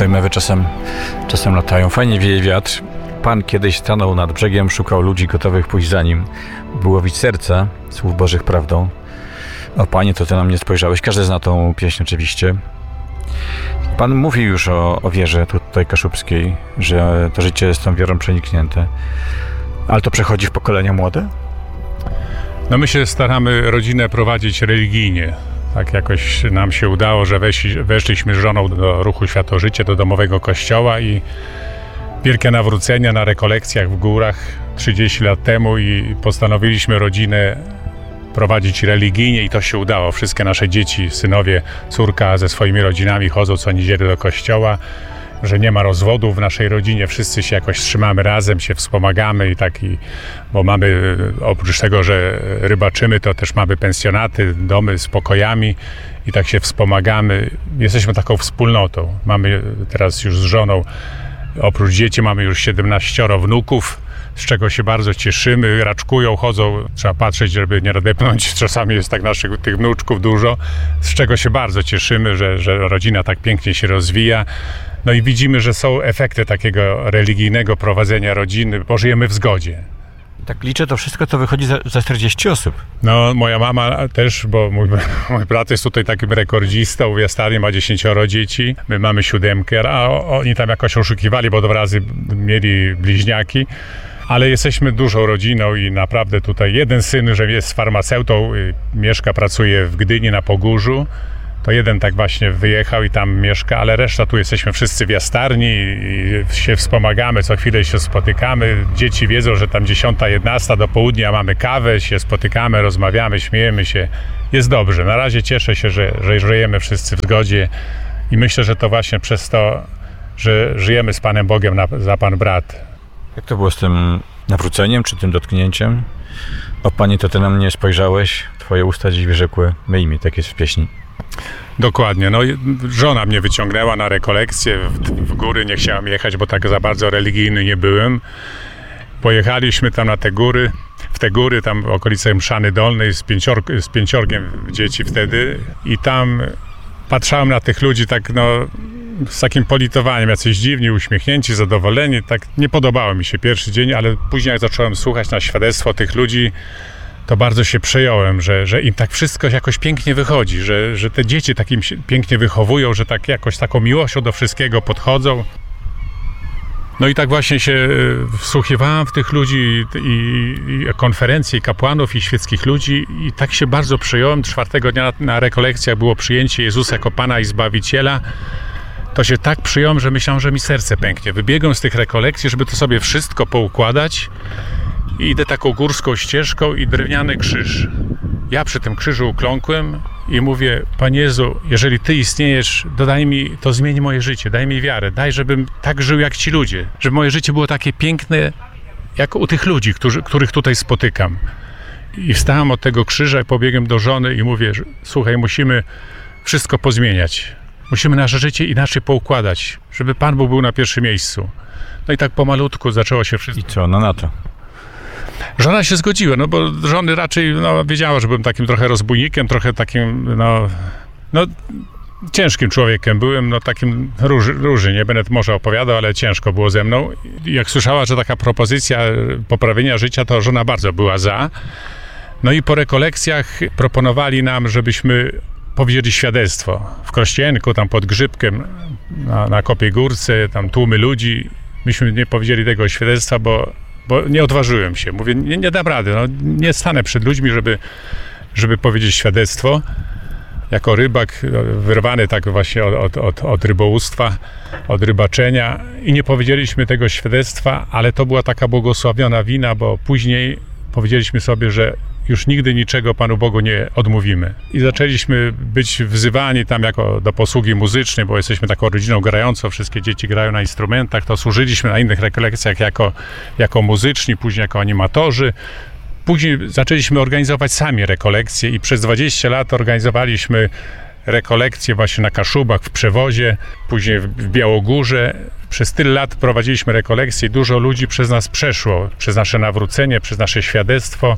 Tutaj mewy czasem latają. Fajnie wieje wiatr. Pan kiedyś stanął nad brzegiem, szukał ludzi gotowych pójść za nim, by łowić serca, słów Bożych prawdą. O Panie, to Ty na mnie spojrzałeś. Każdy zna tą pieśń oczywiście. Pan mówi już o wierze tutaj kaszubskiej, że to życie jest tą wierą przeniknięte. Ale to przechodzi w pokolenia młode? No my się staramy rodzinę prowadzić religijnie. Tak jakoś nam się udało, że weszliśmy z żoną do ruchu Światło-Życie, do domowego kościoła i wielkie nawrócenia na rekolekcjach w górach 30 lat temu i postanowiliśmy rodzinę prowadzić religijnie i to się udało. Wszystkie nasze dzieci, synowie, córka ze swoimi rodzinami chodzą co niedzielę do kościoła, że nie ma rozwodów w naszej rodzinie, wszyscy się jakoś trzymamy razem, się wspomagamy bo mamy, oprócz tego, że rybaczymy, to też mamy pensjonaty, domy z pokojami i tak się wspomagamy. Jesteśmy taką wspólnotą. Mamy teraz już z żoną, oprócz dzieci mamy już 17 wnuków, z czego się bardzo cieszymy, raczkują, chodzą, trzeba patrzeć, żeby nie nadepnąć, czasami jest tak tych wnuczków dużo, z czego się bardzo cieszymy, że rodzina tak pięknie się rozwija. No i widzimy, że są efekty takiego religijnego prowadzenia rodziny, bo żyjemy w zgodzie. Tak liczę, to wszystko to wychodzi za 40 osób. No, moja mama też, bo mój brat jest tutaj takim rekordzistą w Jastarnie, ma 10 dzieci, my mamy 7, a oni tam jakoś oszukiwali, bo 2 razy mieli bliźniaki. Ale jesteśmy dużą rodziną i naprawdę tutaj jeden syn, że jest farmaceutą, mieszka, pracuje w Gdyni na Pogórzu. To jeden tak właśnie wyjechał i tam mieszka, ale reszta tu jesteśmy wszyscy w Jastarni i się wspomagamy, co chwilę się spotykamy. Dzieci wiedzą, że tam 10, 11 do południa mamy kawę, się spotykamy, rozmawiamy, śmiejemy się. Jest dobrze. Na razie cieszę się, że żyjemy wszyscy w zgodzie i myślę, że to właśnie przez to, że żyjemy z Panem Bogiem za Pan brat. Jak to było z tym nawróceniem, czy tym dotknięciem? O Panie, to Ty na mnie spojrzałeś, Twoje usta dziś wyrzekły me imię, tak jest w pieśni. Dokładnie, no żona mnie wyciągnęła na rekolekcję w góry, nie chciałam jechać, bo tak za bardzo religijny nie byłem. Pojechaliśmy tam na te góry, tam w okolicy Mszany Dolnej z 5 dzieci wtedy i tam patrzałem na tych ludzi tak z takim politowaniem, jacyś dziwni, uśmiechnięci, zadowoleni, tak nie podobało mi się pierwszy dzień, ale później jak zacząłem słuchać na świadectwo tych ludzi, to bardzo się przejąłem, że im tak wszystko jakoś pięknie wychodzi, że te dzieci tak im się pięknie wychowują, że tak jakoś taką miłością do wszystkiego podchodzą. No i tak właśnie się wsłuchiwałem w tych ludzi i konferencje i kapłanów i świeckich ludzi i tak się bardzo przejąłem. 4 dnia na rekolekcjach było przyjęcie Jezusa jako Pana i Zbawiciela. To się tak przyjąłem, że myślałem, że mi serce pęknie. Wybiegłem z tych rekolekcji, żeby to sobie wszystko poukładać i idę taką górską ścieżką i drewniany krzyż. Ja przy tym krzyżu ukląkłem i mówię: Panie Jezu, jeżeli Ty istniejesz, daj mi, to zmieni moje życie, daj mi wiarę, daj, żebym tak żył jak ci ludzie, żeby moje życie było takie piękne, jak u tych ludzi, których tutaj spotykam. I wstałem od tego krzyża i pobiegłem do żony i mówię: słuchaj, musimy wszystko pozmieniać. Musimy nasze życie inaczej poukładać, żeby Pan Bóg był na pierwszym miejscu. No i tak pomalutku zaczęło się wszystko. I co ona na to? Żona się zgodziła, bo żony raczej wiedziała, że byłem takim trochę rozbójnikiem, trochę takim, ciężkim człowiekiem byłem, takim różny, nie będę może opowiadał, ale ciężko było ze mną. I jak słyszała, że taka propozycja poprawienia życia, to żona bardzo była za. No i po rekolekcjach proponowali nam, żebyśmy powiedzieli świadectwo w Krościenku, tam pod Grzybkiem, na Kopiej Górce, tam tłumy ludzi. Myśmy nie powiedzieli tego świadectwa, bo nie odważyłem się. Mówię, nie dam rady, nie stanę przed ludźmi, żeby powiedzieć świadectwo. Jako rybak, wyrwany tak właśnie od rybołówstwa, od rybaczenia i nie powiedzieliśmy tego świadectwa, ale to była taka błogosławiona wina, bo później powiedzieliśmy sobie, że już nigdy niczego Panu Bogu nie odmówimy. I zaczęliśmy być wzywani tam do posługi muzycznej, bo jesteśmy taką rodziną grającą, wszystkie dzieci grają na instrumentach, to służyliśmy na innych rekolekcjach jako muzyczni, później jako animatorzy. Później zaczęliśmy organizować sami rekolekcje i przez 20 lat organizowaliśmy rekolekcje właśnie na Kaszubach, w Przewozie, później w Białogórze. Przez tyle lat prowadziliśmy rekolekcje i dużo ludzi przez nas przeszło, przez nasze nawrócenie, przez nasze świadectwo.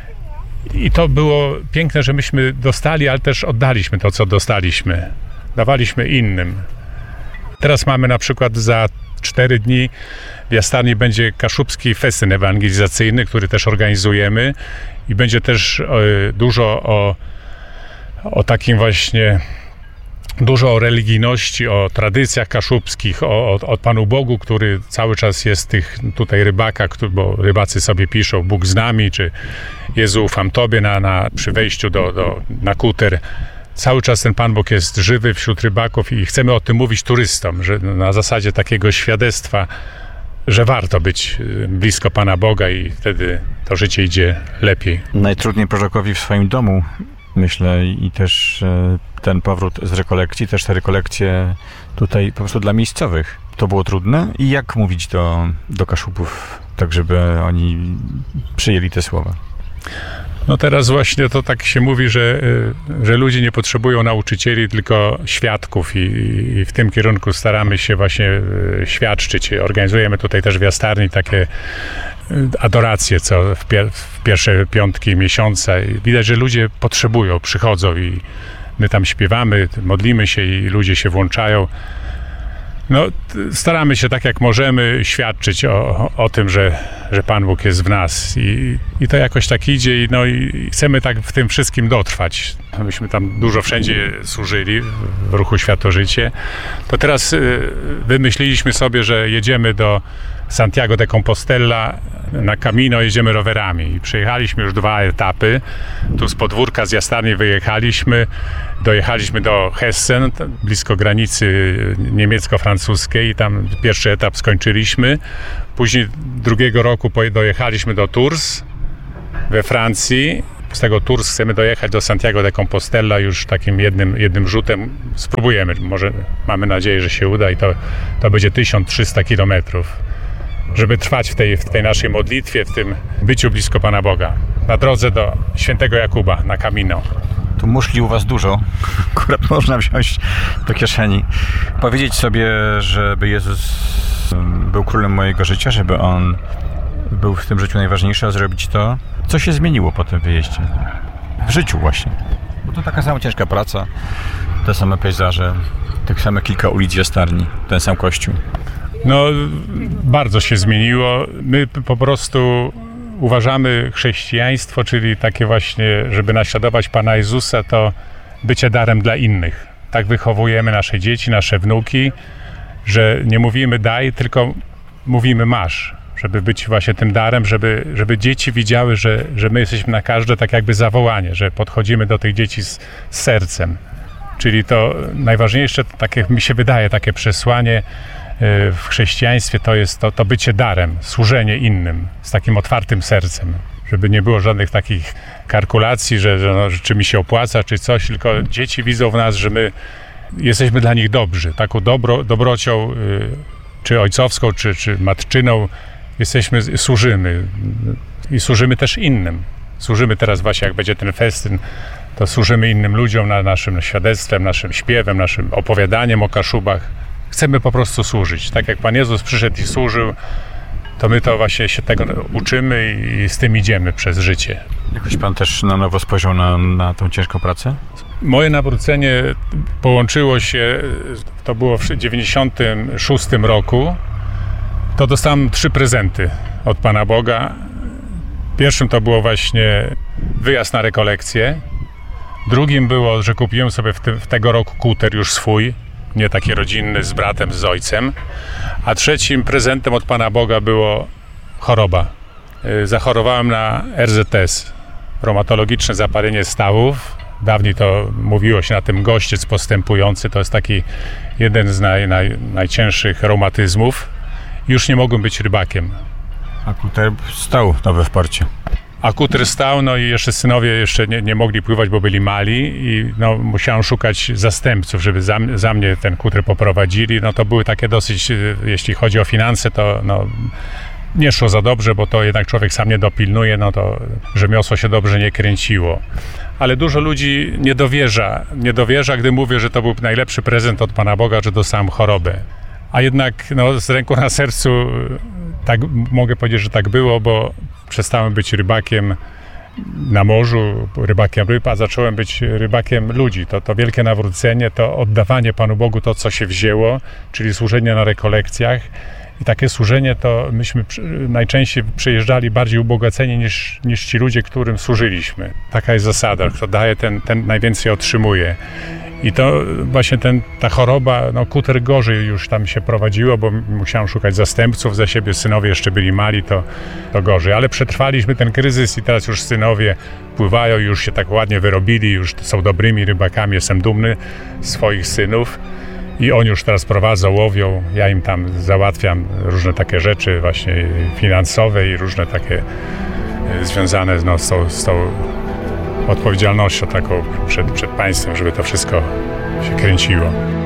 I to było piękne, że myśmy dostali, ale też oddaliśmy to, co dostaliśmy. Dawaliśmy innym. Teraz mamy na przykład za 4 dni w Jastarni będzie Kaszubski Festyn Ewangelizacyjny, który też organizujemy i będzie też dużo o takim właśnie, dużo o religijności, o tradycjach kaszubskich, o Panu Bogu, który cały czas jest tych tutaj rybaka, bo rybacy sobie piszą Bóg z nami, czy Jezu ufam Tobie przy wejściu na kuter. Cały czas ten Pan Bóg jest żywy wśród rybaków i chcemy o tym mówić turystom, że na zasadzie takiego świadectwa, że warto być blisko Pana Boga i wtedy to życie idzie lepiej. Najtrudniej prorokowi w swoim domu, myślę, i też ten powrót z rekolekcji, też te rekolekcje tutaj po prostu dla miejscowych. To było trudne i jak mówić do Kaszubów, tak żeby oni przyjęli te słowa? No teraz właśnie to tak się mówi, że ludzie nie potrzebują nauczycieli, tylko świadków i w tym kierunku staramy się właśnie świadczyć. Organizujemy tutaj też w Jastarni takie adoracje w pierwsze piątki miesiąca. I widać, że ludzie potrzebują, przychodzą i my tam śpiewamy, modlimy się i ludzie się włączają. No, staramy się tak jak możemy świadczyć o tym, że Pan Bóg jest w nas i to jakoś tak idzie i chcemy tak w tym wszystkim dotrwać. Myśmy tam dużo wszędzie służyli w ruchu Światło-Życie. To teraz wymyśliliśmy sobie, że jedziemy do Santiago de Compostela, na Camino jedziemy rowerami i przejechaliśmy już 2 etapy. Tu z podwórka z Jastarni wyjechaliśmy, dojechaliśmy do Hessen, blisko granicy niemiecko-francuskiej i tam pierwszy etap skończyliśmy. Później drugiego roku dojechaliśmy do Tours we Francji. Z tego Tours chcemy dojechać do Santiago de Compostela już takim jednym rzutem. Spróbujemy, może mamy nadzieję, że się uda i to będzie 1300 kilometrów. Żeby trwać w tej naszej modlitwie, w tym byciu blisko Pana Boga. Na drodze do Świętego Jakuba, na Camino. Tu muszli u was dużo. Akurat można wziąć do kieszeni. Powiedzieć sobie, żeby Jezus był królem mojego życia, żeby On był w tym życiu najważniejszy, a zrobić to, co się zmieniło po tym wyjeździe. W życiu właśnie. Bo to taka sama ciężka praca, te same pejzaże, tych samych kilka ulic Jastarni, ten sam kościół. No, bardzo się zmieniło. My po prostu uważamy chrześcijaństwo, czyli takie właśnie, żeby naśladować Pana Jezusa, to bycie darem dla innych. Tak wychowujemy nasze dzieci, nasze wnuki, że nie mówimy daj, tylko mówimy masz. Żeby być właśnie tym darem, żeby dzieci widziały, że my jesteśmy na każde tak jakby zawołanie, że podchodzimy do tych dzieci z sercem. Czyli to najważniejsze, takie mi się wydaje, takie przesłanie w chrześcijaństwie to jest to bycie darem, służenie innym z takim otwartym sercem, żeby nie było żadnych takich kalkulacji, że czy mi się opłaca, czy coś, tylko dzieci widzą w nas, że my jesteśmy dla nich dobrzy, taką dobrocią, czy ojcowską, czy matczyną, służymy i służymy też innym. Służymy teraz właśnie, jak będzie ten festyn, to służymy innym ludziom naszym świadectwem, naszym śpiewem, naszym opowiadaniem o Kaszubach. Chcemy po prostu służyć. Tak jak Pan Jezus przyszedł i służył, to my to właśnie się tego uczymy i z tym idziemy przez życie. Jakoś Pan też na nowo spojrzał na tą ciężką pracę? Moje nawrócenie połączyło się, to było w 1996 roku, to dostałem 3 prezenty od Pana Boga. Pierwszym to było właśnie wyjazd na rekolekcję. Drugim było, że kupiłem sobie w tego roku kuter już swój, nie taki rodzinny, z bratem, z ojcem. A trzecim prezentem od Pana Boga było choroba. Zachorowałem na RZS, reumatologiczne zapalenie stawów. Dawniej to mówiło się na tym gościec postępujący. To jest taki jeden z najcięższych reumatyzmów. Już nie mogłem być rybakiem. A kuter stał nowe w porcie. A kuter stał, no i jeszcze synowie nie mogli pływać, bo byli mali i musiałem szukać zastępców, żeby za mnie ten kuter poprowadzili. No to były takie dosyć, jeśli chodzi o finanse, to nie szło za dobrze, bo to jednak człowiek sam nie dopilnuje, no to rzemiosło się dobrze nie kręciło. Ale dużo ludzi nie dowierza, gdy mówię, że to był najlepszy prezent od Pana Boga, że dostałem chorobę. A jednak z ręką na sercu tak mogę powiedzieć, że tak było, bo przestałem być rybakiem na morzu, rybakiem ryb, a zacząłem być rybakiem ludzi. To wielkie nawrócenie, to oddawanie Panu Bogu to, co się wzięło, czyli służenie na rekolekcjach. I takie służenie to myśmy najczęściej przyjeżdżali bardziej ubogaceni niż ci ludzie, którym służyliśmy. Taka jest zasada, kto daje, ten najwięcej otrzymuje. I to właśnie ta choroba, kuter gorzej już tam się prowadziło, bo musiałem szukać zastępców za siebie, synowie jeszcze byli mali, to gorzej. Ale przetrwaliśmy ten kryzys i teraz już synowie pływają, już się tak ładnie wyrobili, już są dobrymi rybakami, jestem dumny z swoich synów. I oni już teraz prowadzą, łowią, ja im tam załatwiam różne takie rzeczy właśnie finansowe i różne takie związane z tą odpowiedzialnością taką przed państwem, żeby to wszystko się kręciło.